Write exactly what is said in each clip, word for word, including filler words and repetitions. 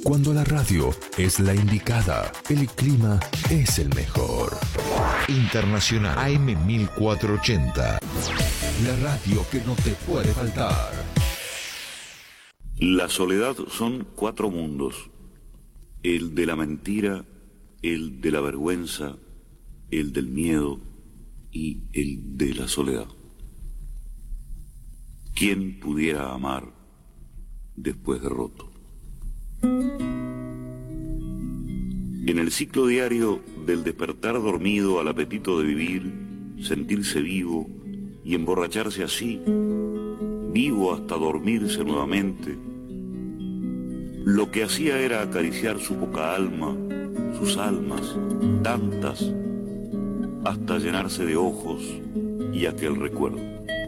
Cuando la radio es la indicada, el clima es el mejor. Internacional A M mil cuatrocientos ochenta. La radio que no te puede faltar. La soledad son cuatro mundos: el de la mentira, el de la vergüenza, el del miedo y el de la soledad. ¿Quién pudiera amar después de roto? En el ciclo diario del despertar dormido al apetito de vivir, sentirse vivo y emborracharse así, vivo hasta dormirse nuevamente, lo que hacía era acariciar su poca alma, sus almas, tantas, hasta llenarse de ojos y aquel recuerdo.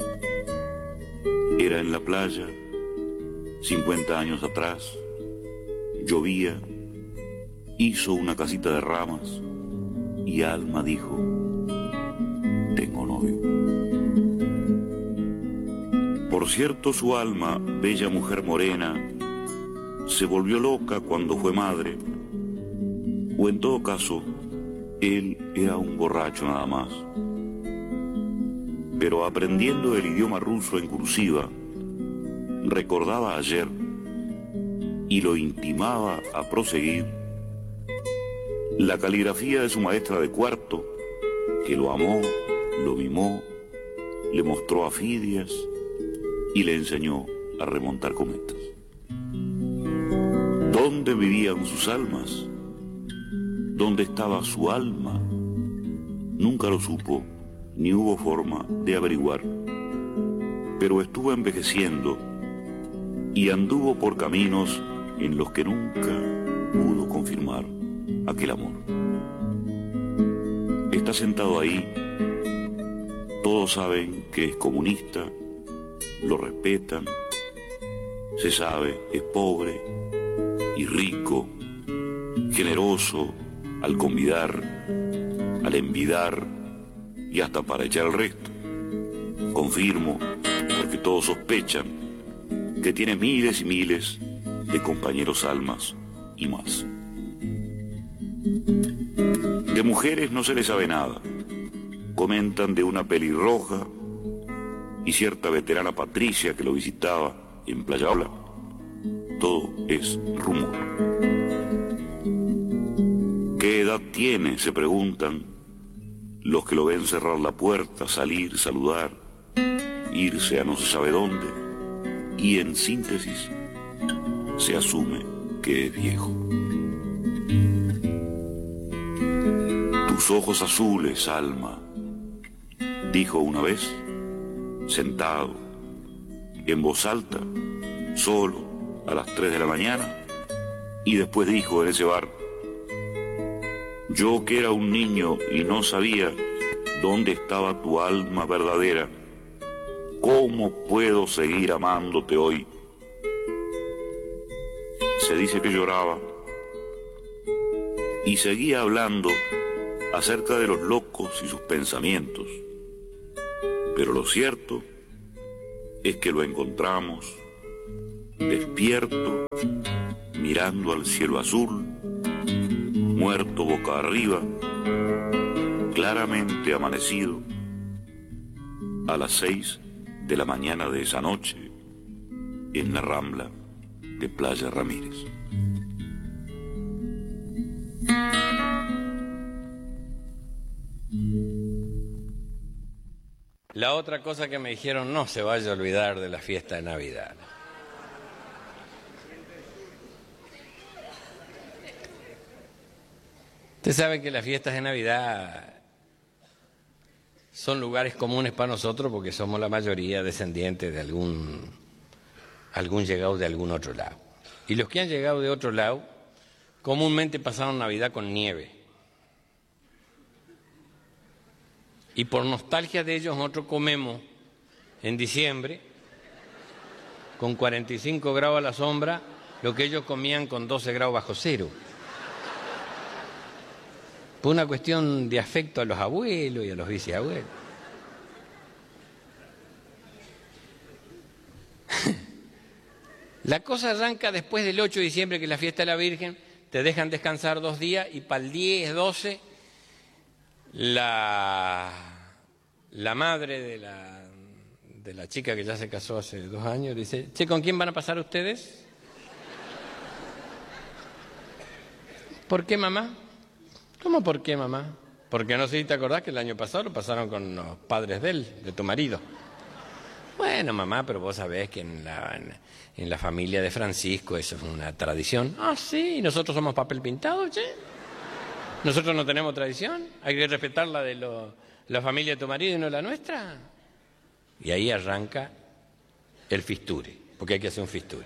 Era en la playa, cincuenta años atrás, llovía, hizo una casita de ramas y Alma dijo: tengo novio. Por cierto, su Alma, bella mujer morena, se volvió loca cuando fue madre, o en todo caso, él era un borracho nada más. Pero aprendiendo el idioma ruso en cursiva, recordaba ayer y lo intimaba a proseguir la caligrafía de su maestra de cuarto, que lo amó, lo mimó, le mostró a Fidias y le enseñó a remontar cometas. ¿Dónde vivían sus almas? ¿Dónde estaba su alma? Nunca lo supo, ni hubo forma de averiguar, pero estuvo envejeciendo y anduvo por caminos en los que nunca pudo confirmar aquel amor. Está sentado ahí, todos saben que es comunista, lo respetan, se sabe, es pobre y rico, generoso al convidar, al envidar y hasta para echar el resto. Confirmo, porque todos sospechan que tiene miles y miles de compañeros almas y más. De mujeres no se le sabe nada. Comentan de una pelirroja y cierta veterana Patricia que lo visitaba en Playa Ola. Todo es rumor. ¿Qué edad tiene?, se preguntan los que lo ven cerrar la puerta, salir, saludar, irse a no se sabe dónde, y en síntesis se asume que es viejo. Tus ojos azules, Alma, dijo una vez, sentado, en voz alta, solo, a las tres de la mañana, y después dijo en ese bar: yo que era un niño y no sabía dónde estaba tu alma verdadera, ¿cómo puedo seguir amándote hoy? Se dice que lloraba y seguía hablando acerca de los locos y sus pensamientos, pero lo cierto es que lo encontramos despierto, mirando al cielo azul, muerto boca arriba, claramente amanecido, a las seis de la mañana de esa noche, en la rambla de Playa Ramírez. La otra cosa que me dijeron: no se vaya a olvidar de la fiesta de Navidad. Usted sabe que las fiestas de Navidad son lugares comunes para nosotros porque somos la mayoría descendientes de algún, algún llegado de algún otro lado. Y los que han llegado de otro lado comúnmente pasaron Navidad con nieve. Y por nostalgia de ellos nosotros comemos en diciembre con cuarenta y cinco grados a la sombra lo que ellos comían con doce grados bajo cero. Por una cuestión de afecto a los abuelos y a los bisabuelos. La cosa arranca después del ocho de diciembre, que es la fiesta de la Virgen, te dejan descansar dos días y para el diez, doce, la, la madre de la, de la chica que ya se casó hace dos años dice, che, ¿con quién van a pasar ustedes? ¿Por qué, mamá? ¿Cómo por qué, mamá? Porque no sé si te acordás que el año pasado lo pasaron con los padres de él, de tu marido. Bueno, mamá, pero vos sabés que en la, en, en la familia de Francisco eso es una tradición. Ah, sí, nosotros somos papel pintado, che. Nosotros no tenemos tradición. Hay que respetar la de lo, la familia de tu marido y no la nuestra. Y ahí arranca el fisture, porque hay que hacer un fisture.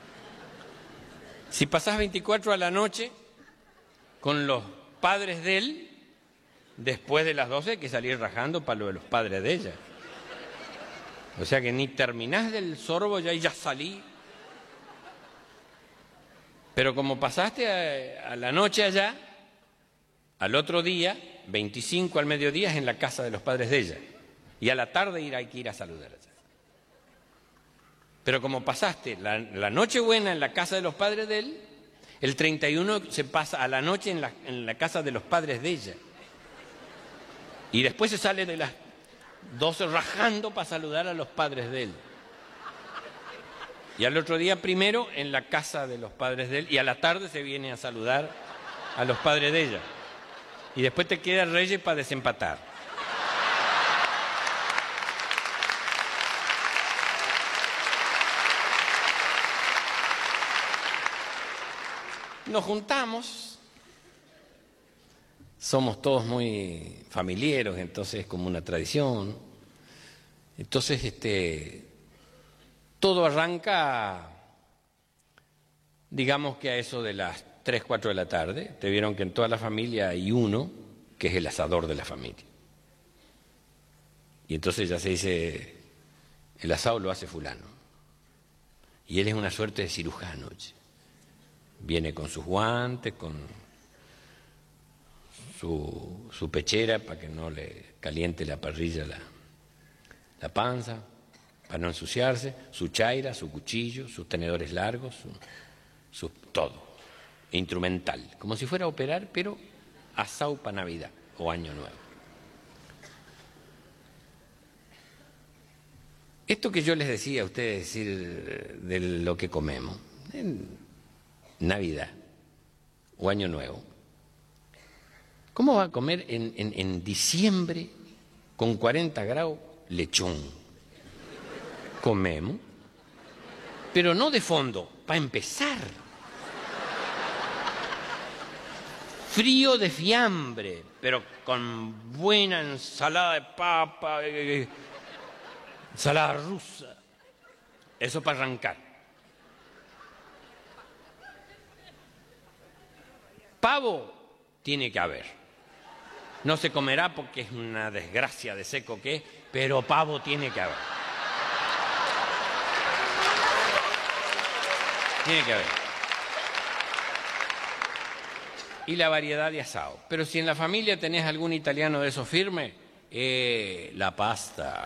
Si pasás veinticuatro a la noche con los padres de él, después de las doce hay que salir rajando para lo de los padres de ella. O sea que ni terminás del sorbo ya y ya salí. Pero como pasaste a, a la noche allá, al otro día, veinticinco al mediodía, es en la casa de los padres de ella. Y a la tarde ir, hay que ir a saludar allá. Pero como pasaste la, la noche buena en la casa de los padres de él, el treinta y uno se pasa a la noche en la, en la casa de los padres de ella. Y después se sale de las doce rajando para saludar a los padres de él. Y al otro día primero en la casa de los padres de él y a la tarde se viene a saludar a los padres de ella. Y después te queda Reyes para desempatar. Nos juntamos, somos todos muy familiares, entonces es como una tradición. Entonces, este, todo arranca, digamos que a eso de las tres, cuatro de la tarde. Te vieron que en toda la familia hay uno que es el asador de la familia. Y entonces ya se dice, el asado lo hace fulano. Y él es una suerte de cirujano. Viene con sus guantes, con su, su pechera para que no le caliente la parrilla la, la panza, para no ensuciarse, su chaira, su cuchillo, sus tenedores largos, su, su, todo, instrumental, como si fuera a operar, pero asado para Navidad o Año Nuevo. Esto que yo les decía a ustedes, decir de lo que comemos, en Navidad o Año Nuevo, ¿cómo va a comer en, en, en diciembre con cuarenta grados lechón? Comemos, pero no de fondo, para empezar. Frío de fiambre, pero con buena ensalada de papa, eh, ensalada rusa. Eso para arrancar. Pavo tiene que haber. No se comerá porque es una desgracia de seco que es, pero pavo tiene que haber. Tiene que haber. Y la variedad de asado. Pero si en la familia tenés algún italiano de esos firmes, eh, la pasta.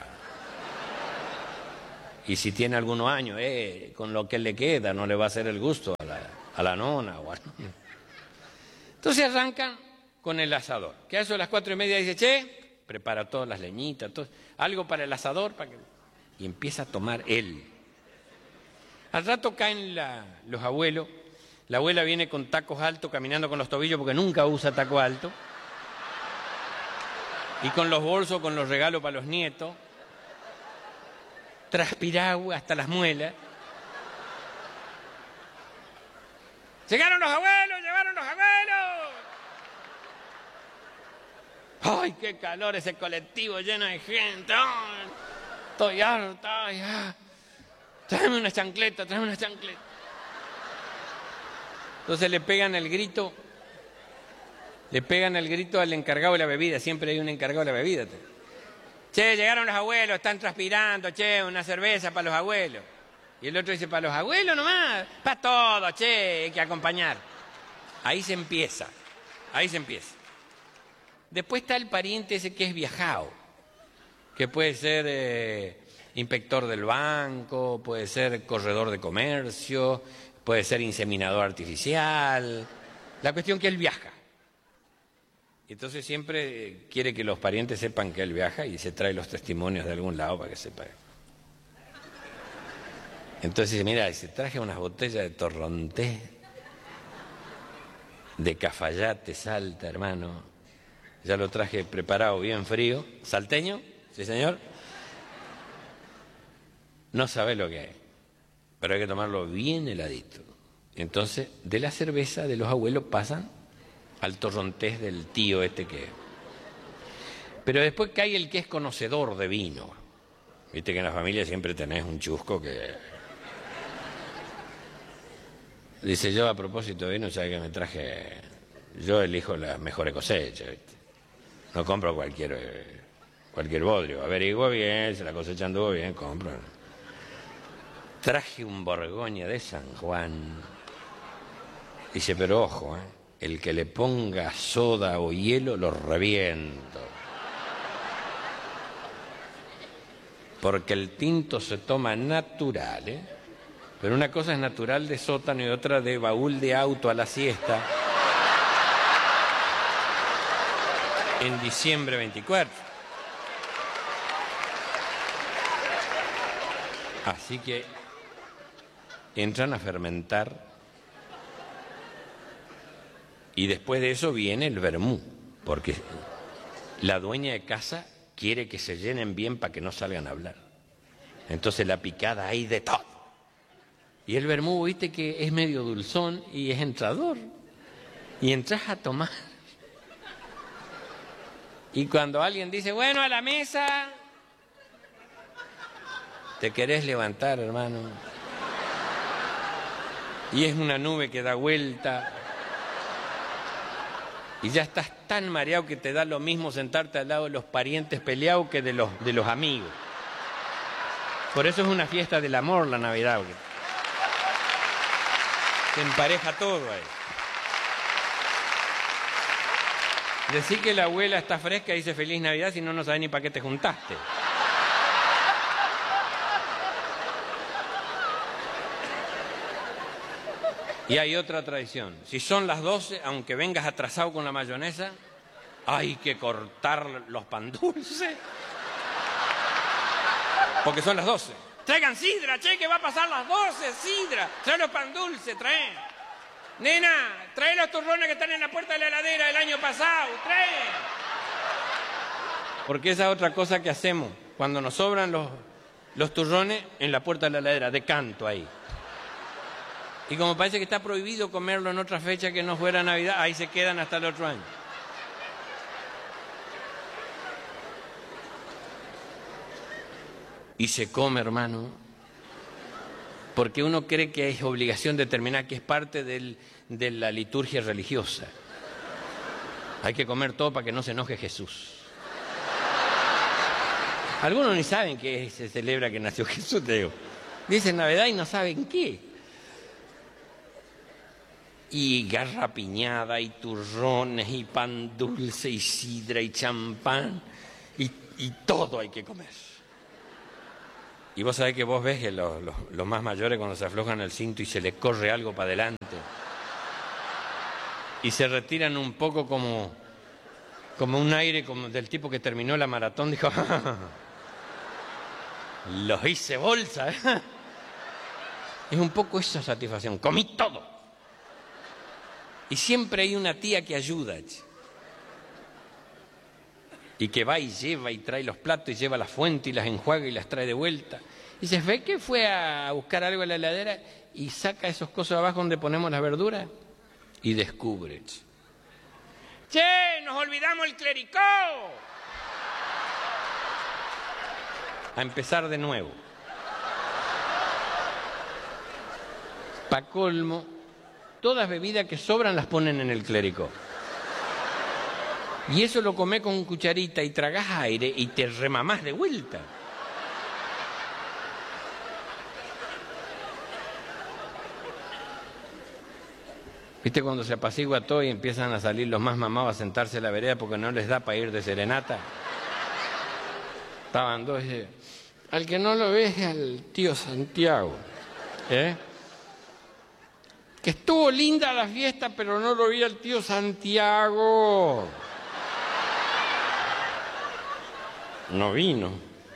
Y si tiene algunos años, eh, con lo que le queda, no le va a hacer el gusto a la, a la nona. O a... Entonces arrancan con el asador, que a eso de las cuatro y media dice, che, prepara todas las leñitas, todo, algo para el asador, para que... y empieza a tomar él. Al rato caen la, los abuelos, la abuela viene con tacos altos, caminando con los tobillos, porque nunca usa taco alto, y con los bolsos, con los regalos para los nietos, transpiragua hasta las muelas. ¡Llegaron los abuelos! ¡Llegaron los abuelos! ¡Ay, qué calor ese colectivo lleno de gente! ¡Ay! Estoy harta, ya. Tráeme una chancleta, tráeme una chancleta. Entonces le pegan el grito, le pegan el grito al encargado de la bebida, siempre hay un encargado de la bebida. Che, llegaron los abuelos, están transpirando, che, una cerveza para los abuelos. Y el otro dice, para los abuelos nomás, para todos, che, hay que acompañar. Ahí se empieza, ahí se empieza. Después está el pariente ese que es viajado, que puede ser eh, inspector del banco, puede ser corredor de comercio, puede ser inseminador artificial. La cuestión que él viaja. Y entonces siempre quiere que los parientes sepan que él viaja y se trae los testimonios de algún lado para que sepan. Entonces dice, mira, se traje unas botellas de Torrontés, de Cafayate, Salta, hermano. Ya lo traje preparado, bien frío. ¿Salteño? Sí, señor. No sabe lo que hay, pero hay que tomarlo bien heladito. Entonces, de la cerveza de los abuelos pasan al Torrontés del tío este que... Pero después cae el que es conocedor de vino. Viste que en la familia siempre tenés un chusco que... Dice, yo a propósito de vino, ¿sabes que me traje? Yo elijo las mejores cosechas, ¿viste? No compro cualquier, cualquier bodrio. Averiguo bien, si la cosecha anduvo bien, compro. Traje un Borgoña de San Juan. Dice, pero ojo, ¿eh? El que le ponga soda o hielo lo reviento. Porque el tinto se toma natural, ¿eh? Pero una cosa es natural de sótano y otra de baúl de auto a la siesta. En diciembre veinticuatro. Así que entran a fermentar. Y después de eso viene el vermú, porque la dueña de casa quiere que se llenen bien para que no salgan a hablar. Entonces la picada hay de todo. Y el vermú, viste que es medio dulzón y es entrador. Y entras a tomar. Y cuando alguien dice, bueno, a la mesa, te querés levantar, hermano. Y es una nube que da vuelta. Y ya estás tan mareado que te da lo mismo sentarte al lado de los parientes peleados que de los, de los amigos. Por eso es una fiesta del amor la Navidad. Se empareja todo ahí. Decir que la abuela está fresca y dice feliz Navidad si no, no sabe ni para qué te juntaste. Y hay otra tradición. Si son las doce, aunque vengas atrasado con la mayonesa, hay que cortar los pan dulces. Porque son las doce. Traigan sidra, che, que va a pasar las doce, sidra. Trae los pan dulces, trae. Nena, trae los turrones que están en la puerta de la heladera del año pasado, trae. Porque esa es otra cosa que hacemos. Cuando nos sobran los, los turrones en la puerta de la heladera, de canto ahí. Y como parece que está prohibido comerlo en otra fecha que no fuera Navidad, ahí se quedan hasta el otro año. Y se come, hermano, porque uno cree que es obligación determinar que es parte del, de la liturgia religiosa. Hay que comer todo para que no se enoje Jesús. Algunos ni saben que se celebra que nació Jesús, te digo. Dicen Navidad y no saben qué. Y garrapiñada, y turrones, y pan dulce, y sidra, y champán, y, y todo hay que comer. Y vos sabés que vos ves que los, los, los más mayores cuando se aflojan el cinto y se les corre algo para adelante, y se retiran un poco como, como un aire como del tipo que terminó la maratón, dijo, los hice bolsa, ¿eh? Es un poco esa satisfacción, comí todo. Y siempre hay una tía que ayuda, y que va y lleva y trae los platos y lleva la fuente y las enjuaga y las trae de vuelta. Y se ve que fue a buscar algo en la heladera y saca esos cosas abajo donde ponemos las verduras y descubre. ¡Che, nos olvidamos el clericó! A empezar de nuevo. Pa' colmo, todas bebidas que sobran las ponen en el clericó. Y eso lo comés con cucharita y tragás aire y te remamás de vuelta. ¿Viste cuando se apacigua todo y empiezan a salir los más mamados a sentarse en la vereda porque no les da para ir de serenata? Estaban dos y al que no lo ve es al tío Santiago, ¿eh? Que estuvo linda la fiesta, pero no lo vi al tío Santiago. No vino.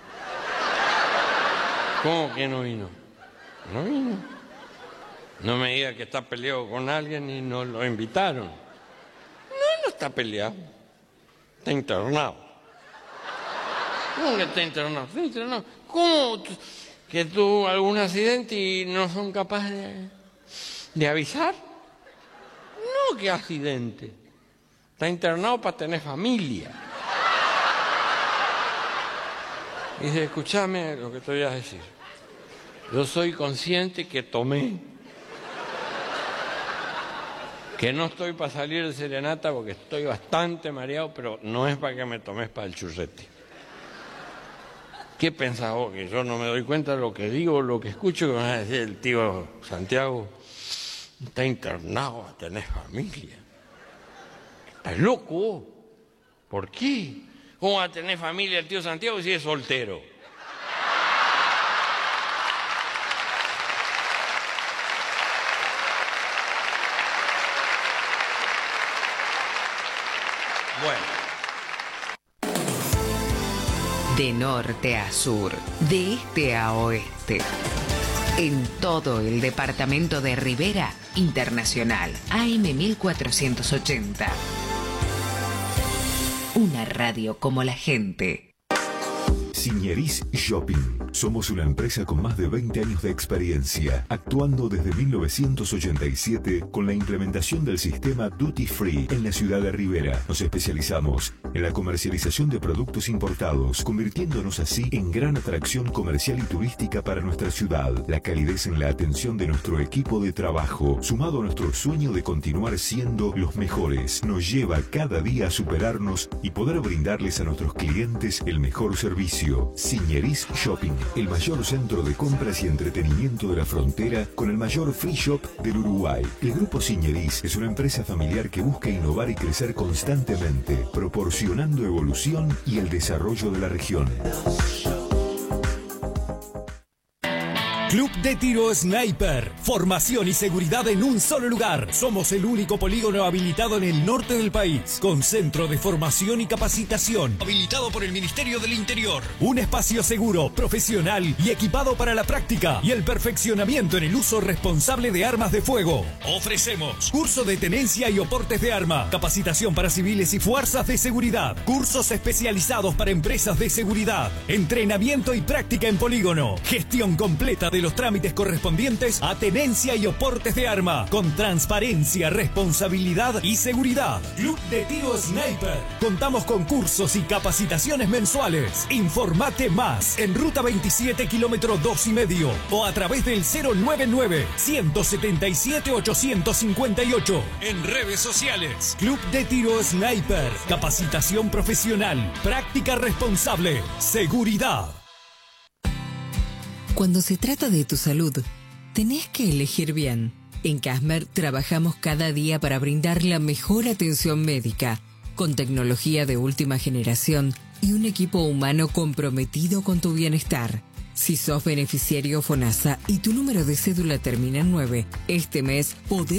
¿Cómo que no vino? No vino. No me diga que está peleado con alguien y no lo invitaron. No, no está peleado. Está internado. ¿Cómo que está internado? Está internado. ¿Cómo que tuvo algún accidente y no son capaces de, de avisar? No, ¿qué accidente? Está internado para tener familia. Y dice, escúchame lo que te voy a decir. Yo soy consciente que tomé, que no estoy para salir de serenata porque estoy bastante mareado, pero no es para que me tomes para el churrete. ¿Qué pensás vos? Que yo no me doy cuenta de lo que digo, lo que escucho, que me va a decir el tío Santiago, está internado, a tener familia. ¿Estás loco? ¿Por qué? ¿Cómo va a tener familia el tío Santiago si es soltero? Bueno. De norte a sur, de este a oeste. En todo el departamento de Rivera, Internacional, A M mil cuatrocientos ochenta. Una radio como la gente. Signeris Shopping. Somos una empresa con más de veinte años de experiencia, actuando desde mil novecientos ochenta y siete con la implementación del sistema Duty Free en la ciudad de Rivera. Nos especializamos en la comercialización de productos importados, convirtiéndonos así en gran atracción comercial y turística para nuestra ciudad. La calidez en la atención de nuestro equipo de trabajo, sumado a nuestro sueño de continuar siendo los mejores, nos lleva cada día a superarnos y poder brindarles a nuestros clientes el mejor servicio. Signeris Shopping, el mayor centro de compras y entretenimiento de la frontera con el mayor free shop del Uruguay. El Grupo Signeris es una empresa familiar que busca innovar y crecer constantemente, proporcionando evolución y el desarrollo de la región. Club de Tiro Sniper. Formación y seguridad en un solo lugar. Somos el único polígono habilitado en el norte del país, con centro de formación y capacitación, habilitado por el Ministerio del Interior. Un espacio seguro, profesional y equipado para la práctica y el perfeccionamiento en el uso responsable de armas de fuego. Ofrecemos curso de tenencia y oportes de arma, capacitación para civiles y fuerzas de seguridad, cursos especializados para empresas de seguridad, entrenamiento y práctica en polígono, gestión completa de los trámites correspondientes a tenencia y oportes de arma, con transparencia, responsabilidad y seguridad. Club de Tiro Sniper. Contamos con cursos y capacitaciones mensuales. Informate más en Ruta veintisiete, kilómetro dos y medio, o a través del cero nueve nueve, uno siete siete, ocho cinco ocho. En redes sociales. Club de Tiro Sniper. Capacitación profesional, práctica responsable, seguridad. Cuando se trata de tu salud, tenés que elegir bien. En Casmer trabajamos cada día para brindar la mejor atención médica, con tecnología de última generación y un equipo humano comprometido con tu bienestar. Si sos beneficiario FONASA y tu número de cédula termina en nueve, este mes podés